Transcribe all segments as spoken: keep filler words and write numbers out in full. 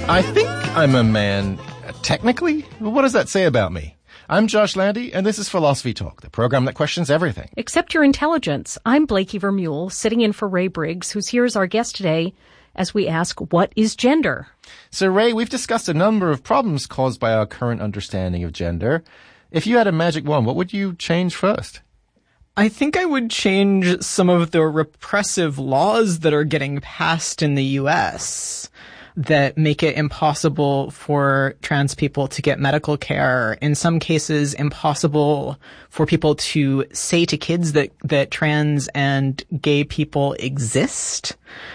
I think I'm a man, uh, technically. What does that say about me? I'm Josh Landy, and this is Philosophy Talk, the program that questions everything. Except your intelligence. I'm Blakey Vermeulen, sitting in for Ray Briggs, who's here as our guest today as we ask, what is gender? So, Ray, we've discussed a number of problems caused by our current understanding of gender. If you had a magic wand, what would you change first? I think I would change some of the repressive laws that are getting passed in the U S that make it impossible for trans people to get medical care. In some cases, impossible for people to say to kids that, that trans and gay people exist.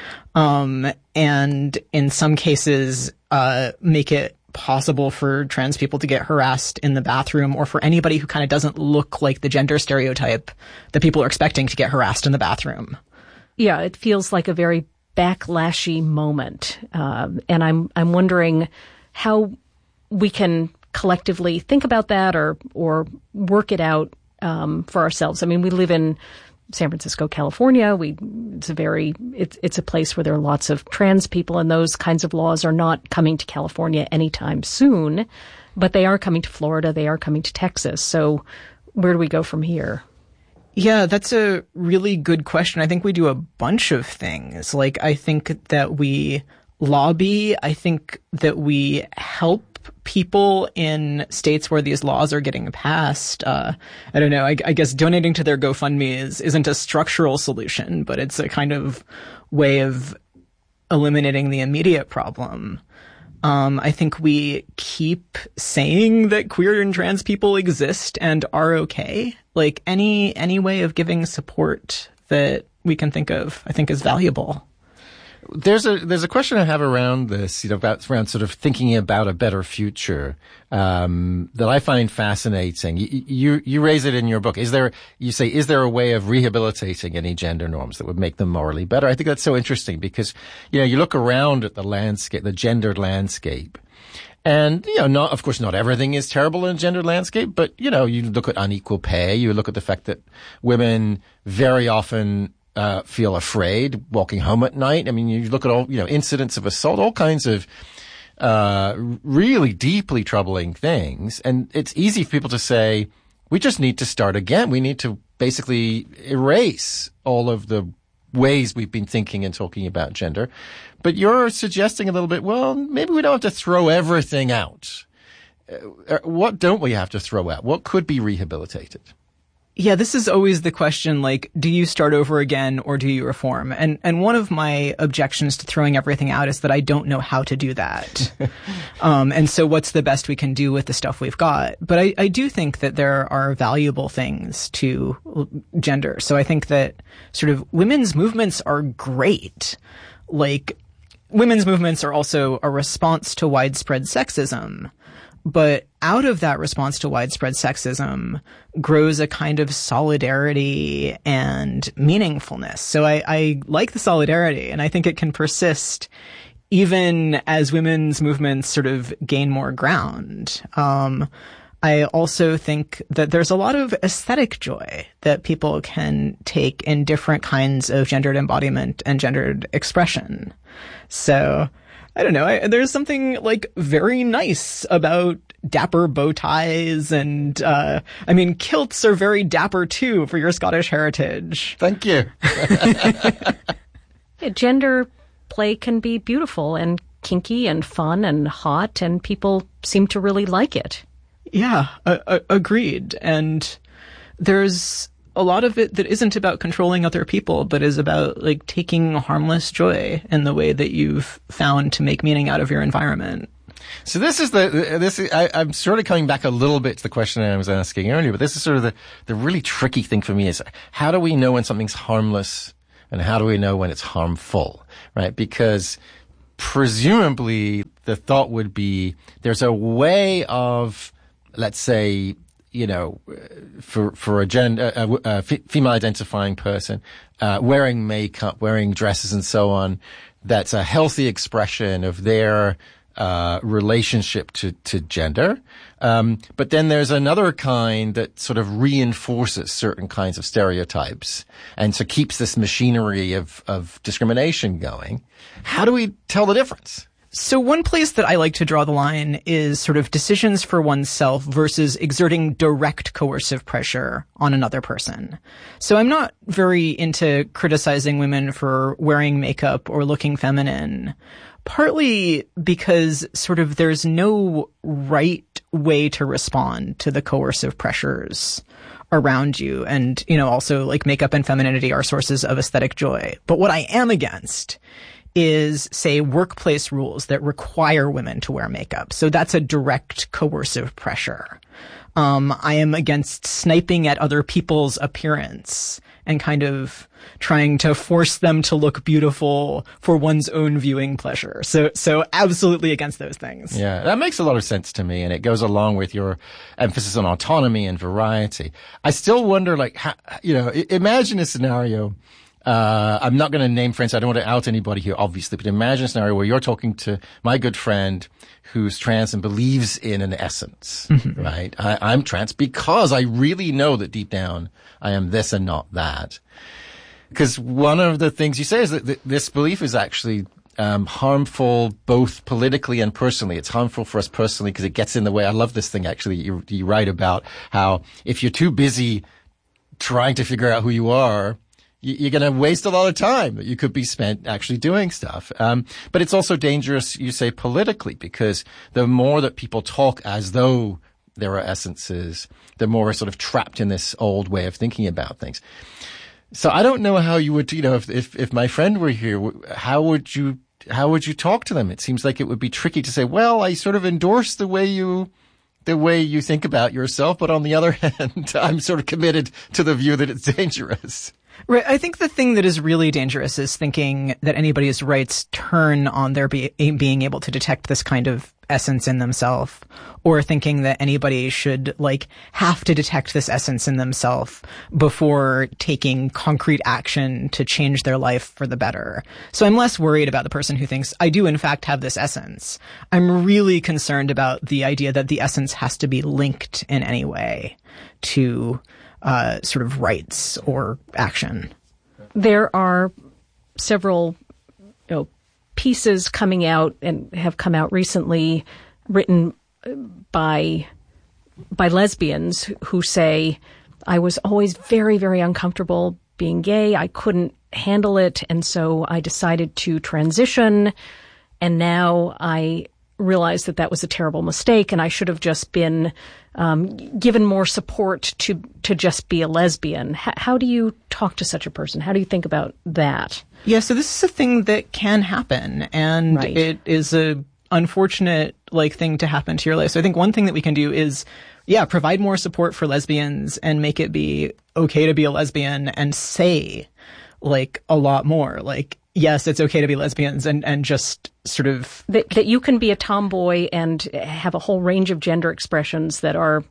Um, and in some cases, uh, make it possible for trans people to get harassed in the bathroom, or for anybody who kind of doesn't look like the gender stereotype that people are expecting to get harassed in the bathroom. Yeah, it feels like a very backlashy moment. Um, and I'm, I'm wondering how we can collectively think about that or, or work it out, um, for ourselves. I mean, we live in San Francisco, California. We, it's a very, it's, it's a place where there are lots of trans people, and those kinds of laws are not coming to California anytime soon, but they are coming to Florida. They are coming to Texas. So where do we go from here? Yeah, that's a really good question. I think we do a bunch of things. Like, I think that we lobby. I think that we help people in states where these laws are getting passed. Uh, I don't know. I, I guess donating to their GoFundMe is, isn't a structural solution, but it's a kind of way of eliminating the immediate problem. Um, I think we keep saying that queer and trans people exist and are okay. Like, any, any way of giving support that we can think of, I think is valuable. There's a there's a question I have around this, you know, about around sort of thinking about a better future, um, that I find fascinating. You, you you raise it in your book. Is there you say is there a way of rehabilitating any gender norms that would make them morally better? I think that's so interesting because, you know, you look around at the landscape, the gendered landscape, and, you know, not, of course, not everything is terrible in a gendered landscape, but, you know, you look at unequal pay, you look at the fact that women very often Uh, feel afraid walking home at night. I mean, you look at all, you know, incidents of assault, all kinds of, uh, really deeply troubling things. And it's easy for people to say, we just need to start again. We need to basically erase all of the ways we've been thinking and talking about gender. But you're suggesting a little bit, well, maybe we don't have to throw everything out. Uh, what don't we have to throw out? What could be rehabilitated? Yeah, this is always the question, like, do you start over again or do you reform? And and one of my objections to throwing everything out is that I don't know how to do that. um, and so what's the best we can do with the stuff we've got? But I, I do think that there are valuable things to gender. So I think that sort of women's movements are great. Like, women's movements are also a response to widespread sexism. But out of that response to widespread sexism grows a kind of solidarity and meaningfulness. So I, I like the solidarity, and I think it can persist even as women's movements sort of gain more ground. Um, I also think that there's a lot of aesthetic joy that people can take in different kinds of gendered embodiment and gendered expression. So I don't know. I, there's something like very nice about dapper bow ties, and uh, I mean, kilts are very dapper too for your Scottish heritage. Thank you. Yeah, gender play can be beautiful and kinky and fun and hot, and people seem to really like it. Yeah, uh, uh, agreed. And there's a lot of it that isn't about controlling other people, but is about like taking harmless joy in the way that you've found to make meaning out of your environment. So this is the, this is, I, I'm sort of coming back a little bit to the question I was asking earlier, but this is sort of the, the really tricky thing for me is how do we know when something's harmless and how do we know when it's harmful, right? Because presumably the thought would be there's a way of, let's say, you know, for, for a gender, a, a, a female identifying person, uh, wearing makeup, wearing dresses and so on, that's a healthy expression of their, uh, relationship to, to gender. Um, but then there's another kind that sort of reinforces certain kinds of stereotypes and so keeps this machinery of, of discrimination going. How do we tell the difference? So one place that I like to draw the line is sort of decisions for oneself versus exerting direct coercive pressure on another person. So I'm not very into criticizing women for wearing makeup or looking feminine, partly because sort of there's no right way to respond to the coercive pressures around you. And, you know, also like makeup and femininity are sources of aesthetic joy. But what I am against is, say, workplace rules that require women to wear makeup. So that's a direct coercive pressure. Um, I am against sniping at other people's appearance and kind of trying to force them to look beautiful for one's own viewing pleasure. So, so absolutely against those things. Yeah, that makes a lot of sense to me, and it goes along with your emphasis on autonomy and variety. I still wonder, like, how, you know, imagine a scenario. Uh, I'm not going to name friends. I don't want to out anybody here, obviously, but imagine a scenario where you're talking to my good friend who's trans and believes in an essence, mm-hmm. right? I, I'm trans because I really know that deep down I am this and not that. Because one of the things you say is that th- this belief is actually um, harmful both politically and personally. It's harmful for us personally because it gets in the way. I love this thing, actually. You, you write about how if you're too busy trying to figure out who you are, you're going to waste a lot of time that you could be spent actually doing stuff. Um, but it's also dangerous, you say, politically, because the more that people talk as though there are essences, the more we're sort of trapped in this old way of thinking about things. So I don't know how you would, you know, if, if, if my friend were here, how would you, how would you talk to them? It seems like it would be tricky to say, well, I sort of endorse the way you, the way you think about yourself, but on the other hand, I'm sort of committed to the view that it's dangerous. Right. I think the thing that is really dangerous is thinking that anybody's rights turn on their be- being able to detect this kind of essence in themselves, or thinking that anybody should like have to detect this essence in themselves before taking concrete action to change their life for the better. So I'm less worried about the person who thinks I do in fact have this essence. I'm really concerned about the idea that the essence has to be linked in any way to Uh, sort of rights or action. There are several, you know, pieces coming out and have come out recently, written by by lesbians who say, "I was always very, very uncomfortable being gay. I couldn't handle it, and so I decided to transition. And now I realized that that was a terrible mistake, and I should have just been." Um, given more support to to just be a lesbian. H- how do you talk to such a person? How do you think about that? Yeah, so this is a thing that can happen, and right. It is a unfortunate like thing to happen to your life. So I think one thing that we can do is, yeah, provide more support for lesbians and make it be okay to be a lesbian, and say like a lot more like, yes, it's okay to be lesbians, and, and just sort of... That, that you can be a tomboy and have a whole range of gender expressions that are,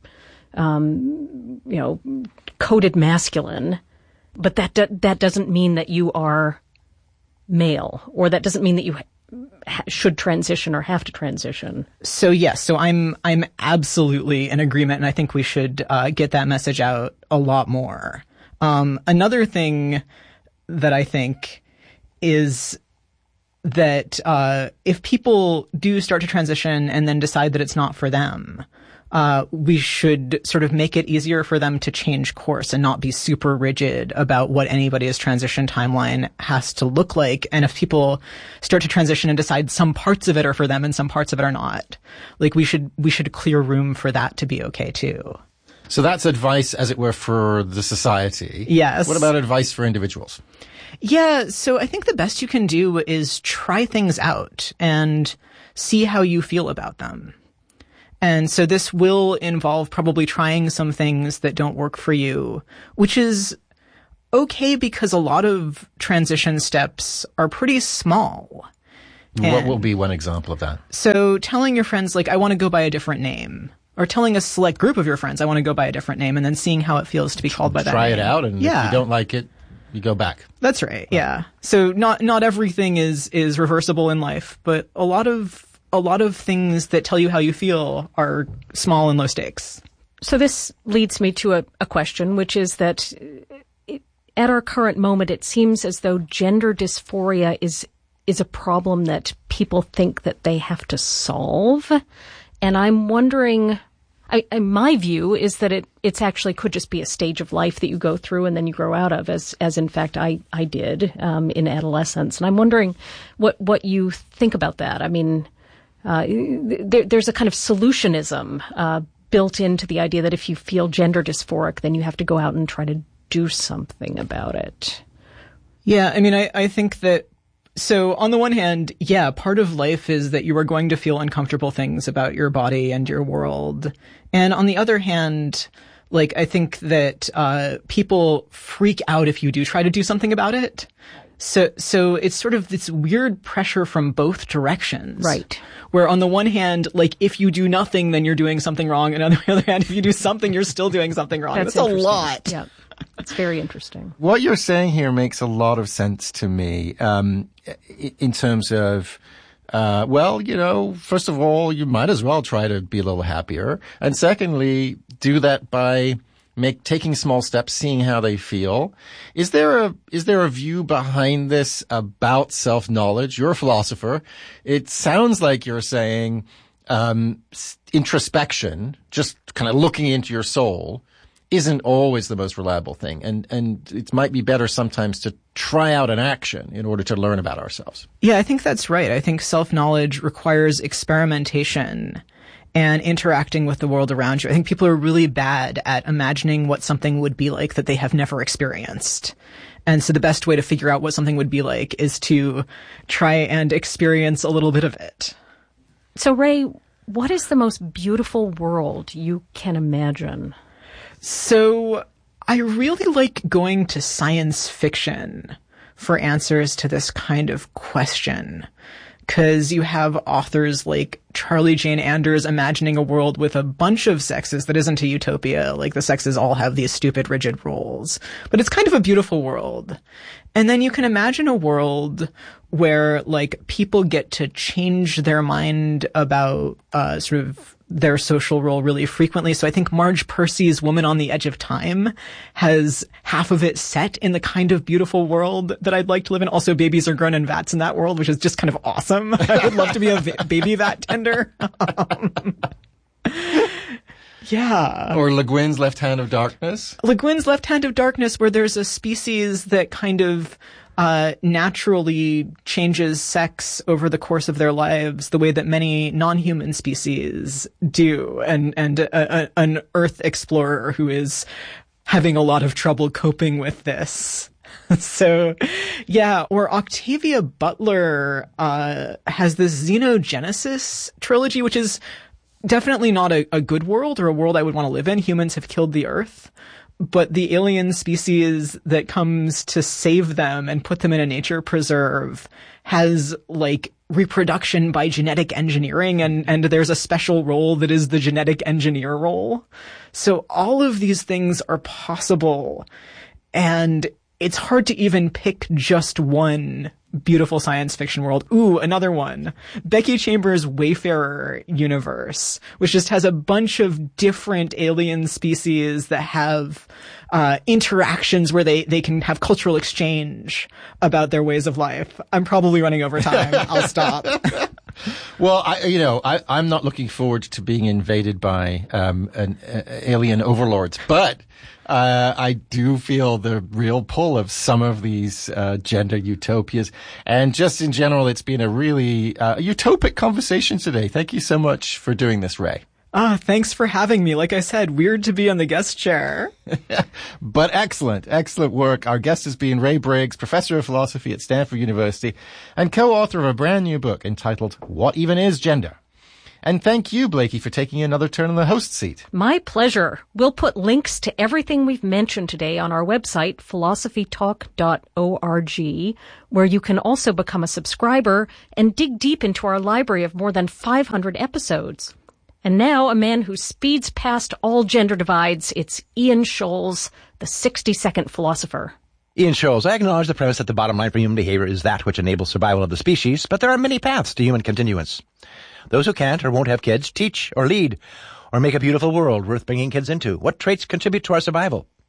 um, you know, coded masculine, but that do, that doesn't mean that you are male, or that doesn't mean that you ha- should transition or have to transition. So yes, so I'm I'm absolutely in agreement, and I think we should uh, get that message out a lot more. Um, another thing that I think is that uh, if people do start to transition and then decide that it's not for them, uh, we should sort of make it easier for them to change course and not be super rigid about what anybody's transition timeline has to look like. And if people start to transition and decide some parts of it are for them and some parts of it are not, like we should we should clear room for that to be okay too. So that's advice, as it were, for the society. Yes. What about advice for individuals? Yeah, so I think the best you can do is try things out and see how you feel about them. And so this will involve probably trying some things that don't work for you, which is okay because a lot of transition steps are pretty small. What And will be one example of that? so telling your friends, like, I want to go by a different name. Or telling a select group of your friends, I want to go by a different name, and then seeing how it feels to be called by that Try name. it out, and yeah. if you don't like it, you go back. That's right. Yeah. So not not everything is is reversible in life, but a lot of a lot of things that tell you how you feel are small and low stakes. So this leads me to a, a question, which is that it, at our current moment, it seems as though gender dysphoria is is a problem that people think that they have to solve. And I'm wondering, I, I, my view is that it it's actually could just be a stage of life that you go through and then you grow out of, as as in fact I I did um, in adolescence. And I'm wondering what what you think about that. I mean, uh, there, there's a kind of solutionism uh, built into the idea that if you feel gender dysphoric, then you have to go out and try to do something about it. Yeah, I mean, I, I think that, so on the one hand, yeah, part of life is that you are going to feel uncomfortable things about your body and your world. And on the other hand, like, I think that uh people freak out if you do try to do something about it. So, so it's sort of this weird pressure from both directions. Right. Where on the one hand, like, if you do nothing, then you're doing something wrong. And on the other hand, if you do something, you're still doing something wrong. That's, That's a lot. Yeah. It's very interesting. What you're saying here makes a lot of sense to me, um, in terms of, uh, well, you know, first of all, you might as well try to be a little happier. And secondly, do that by make, taking small steps, seeing how they feel. Is there a, is there a view behind this about self-knowledge? You're a philosopher. It sounds like you're saying, um, introspection, just kind of looking into your soul, isn't always the most reliable thing. And, and it might be better sometimes to try out an action in order to learn about ourselves. Yeah, I think that's right. I think self-knowledge requires experimentation and interacting with the world around you. I think people are really bad at imagining what something would be like that they have never experienced. And so the best way to figure out what something would be like is to try and experience a little bit of it. So, Ray, what is the most beautiful world you can imagine? So I really like going to science fiction for answers to this kind of question, because you have authors like Charlie Jane Anders imagining a world with a bunch of sexes that isn't a utopia. Like, the sexes all have these stupid rigid roles, but it's kind of a beautiful world. And then you can imagine a world where, like, people get to change their mind about uh sort of their social role really frequently. So I think Marge Percy's Woman on the Edge of Time has half of it set in the kind of beautiful world that I'd like to live in. Also, babies are grown in vats in that world, which is just kind of awesome. I would love to be a va- baby vat tender. Um, yeah. Or Le Guin's Left Hand of Darkness. Le Guin's Left Hand of Darkness, where there's a species that kind of uh naturally changes sex over the course of their lives the way that many non-human species do, and and a, a, an Earth explorer who is having a lot of trouble coping with this. So, yeah, or Octavia Butler uh has this Xenogenesis trilogy, which is definitely not a, a good world or a world I would want to live in. Humans have killed the Earth. But the alien species that comes to save them and put them in a nature preserve has, like, reproduction by genetic engineering, and, and there's a special role that is the genetic engineer role. So all of these things are possible, and it's hard to even pick just one beautiful science fiction world. Ooh, another one. Becky Chambers' Wayfarer universe, which just has a bunch of different alien species that have uh interactions where they, they can have cultural exchange about their ways of life. I'm probably running over time. I'll stop. Well, I, you know, I, I'm not looking forward to being invaded by um, an uh, alien overlords, but uh, I do feel the real pull of some of these uh, gender utopias. And just in general, it's been a really uh, utopic conversation today. Thank you so much for doing this, Ray. Ah, thanks for having me. Like I said, weird to be on the guest chair. But excellent, excellent work. Our guest has been Ray Briggs, professor of philosophy at Stanford University and co-author of a brand new book entitled What Even Is Gender? And thank you, Blakey, for taking another turn in the host seat. My pleasure. We'll put links to everything we've mentioned today on our website, philosophy talk dot org, where you can also become a subscriber and dig deep into our library of more than five hundred episodes. And now, a man who speeds past all gender divides, it's Ian Scholes, the sixty-second philosopher. Ian Scholes, I acknowledge the premise that the bottom line for human behavior is that which enables survival of the species, but there are many paths to human continuance. Those who can't or won't have kids teach or lead or make a beautiful world worth bringing kids into. What traits contribute to our survival?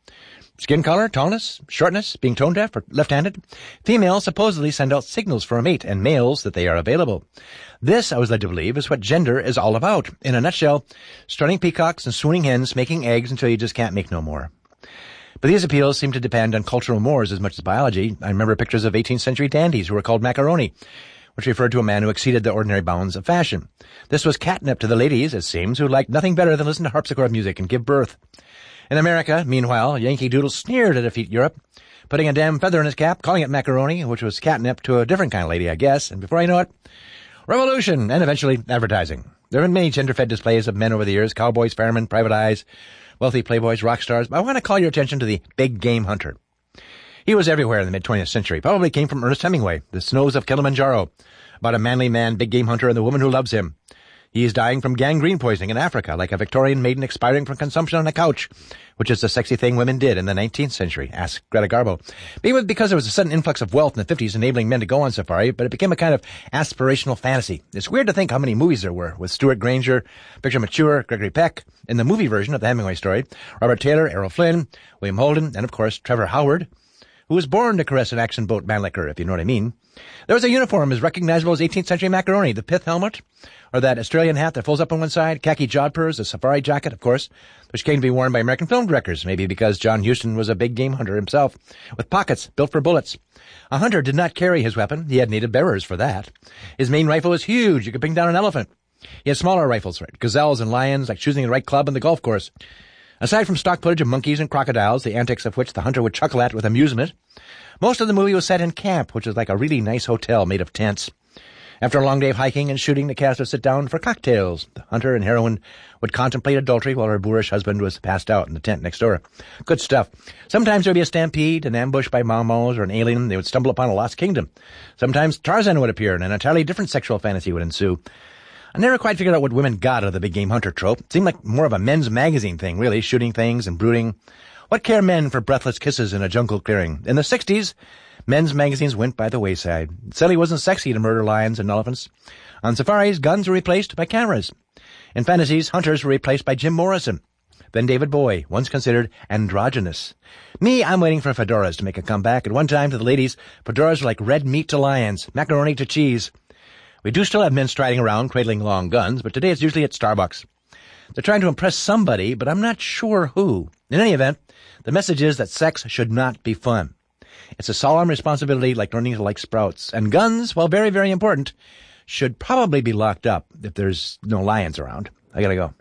Skin color, tallness, shortness, being tone deaf or left-handed. Females supposedly send out signals for a mate, and males that they are available. This, I was led to believe, is what gender is all about. In a nutshell, strutting peacocks and swooning hens making eggs until you just can't make no more. But these appeals seem to depend on cultural mores as much as biology. I remember pictures of eighteenth century dandies who were called macaroni, which referred to a man who exceeded the ordinary bounds of fashion. This was catnip to the ladies, it seems, who liked nothing better than listen to harpsichord music and give birth. In America, meanwhile, Yankee Doodle sneered to defeat Europe, putting a damn feather in his cap, calling it macaroni, which was catnip to a different kind of lady, I guess. And before I know it, revolution, and eventually advertising. There have been many gender-fed displays of men over the years, cowboys, firemen, private eyes, wealthy playboys, rock stars. But I want to call your attention to the big game hunter. He was everywhere in the mid-twentieth century. Probably came from Ernest Hemingway, The Snows of Kilimanjaro, about a manly man, big game hunter, and the woman who loves him. He is dying from gangrene poisoning in Africa, like a Victorian maiden expiring from consumption on a couch, which is the sexy thing women did in the nineteenth century, asked Greta Garbo. Maybe because there was a sudden influx of wealth in the fifties enabling men to go on safari, but it became a kind of aspirational fantasy. It's weird to think how many movies there were, with Stuart Granger, Victor Mature, Gregory Peck, in the movie version of the Hemingway story, Robert Taylor, Errol Flynn, William Holden, and of course Trevor Howard, who was born to caress an action boat Mannlicher, if you know what I mean. There was a uniform as recognizable as eighteenth century macaroni, the pith helmet, or that Australian hat that folds up on one side, khaki jodhpurs, a safari jacket, of course, which came to be worn by American film directors, maybe because John Huston was a big game hunter himself, with pockets built for bullets. A hunter did not carry his weapon. He had native bearers for that. His main rifle was huge. You could bring down an elephant. He had smaller rifles, right? Gazelles and lions, like choosing the right club on the golf course. Aside from stock footage of monkeys and crocodiles, the antics of which the hunter would chuckle at with amusement, most of the movie was set in camp, which was like a really nice hotel made of tents. After a long day of hiking and shooting, the cast would sit down for cocktails. The hunter and heroine would contemplate adultery while her boorish husband was passed out in the tent next door. Good stuff. Sometimes there would be a stampede, an ambush by Mau-Maus or an alien. They would stumble upon a lost kingdom. Sometimes Tarzan would appear and an entirely different sexual fantasy would ensue. I never quite figured out what women got out of the big game hunter trope. It seemed like more of a men's magazine thing, really, shooting things and brooding. What care men for breathless kisses in a jungle clearing? In the sixties, men's magazines went by the wayside. It certainly wasn't sexy to murder lions and elephants. On safaris, guns were replaced by cameras. In fantasies, hunters were replaced by Jim Morrison. Then David Bowie, once considered androgynous. Me, I'm waiting for fedoras to make a comeback. At one time, to the ladies, fedoras were like red meat to lions, macaroni to cheese. We do still have men striding around, cradling long guns, but today it's usually at Starbucks. They're trying to impress somebody, but I'm not sure who. In any event, the message is that sex should not be fun. It's a solemn responsibility like learning to like sprouts. And guns, while very, very important, should probably be locked up if there's no lions around. I gotta go.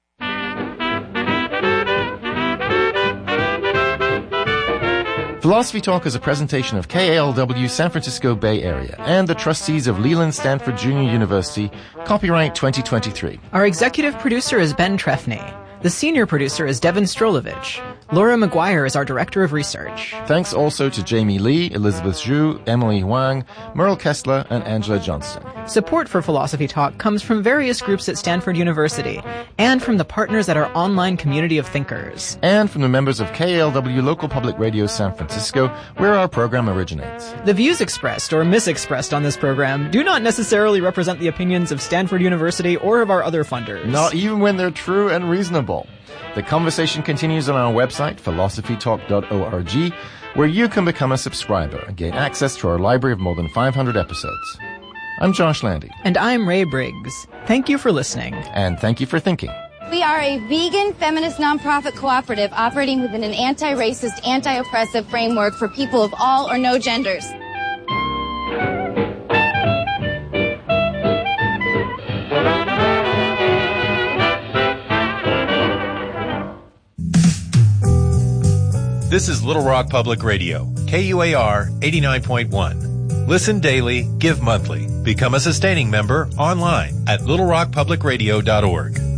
Philosophy Talk is a presentation of K A L W San Francisco Bay Area and the trustees of Leland Stanford Junior University, copyright twenty twenty-three. Our executive producer is Ben Trefny. The senior producer is Devin Strolovich. Laura McGuire is our director of research. Thanks also to Jamie Lee, Elizabeth Zhu, Emily Huang, Merle Kessler, and Angela Johnston. Support for Philosophy Talk comes from various groups at Stanford University and from the partners at our online community of thinkers. And from the members of K A L W Local Public Radio San Francisco, where our program originates. The views expressed or misexpressed on this program do not necessarily represent the opinions of Stanford University or of our other funders. Not even when they're true and reasonable. The conversation continues on our website, philosophy talk dot org, where you can become a subscriber and gain access to our library of more than five hundred episodes. I'm Josh Landy. And I'm Ray Briggs. Thank you for listening. And thank you for thinking. We are a vegan feminist nonprofit cooperative operating within an anti-racist, anti-oppressive framework for people of all or no genders. This is Little Rock Public Radio, K U A R eighty-nine point one. Listen daily, give monthly. Become a sustaining member online at little rock public radio dot org.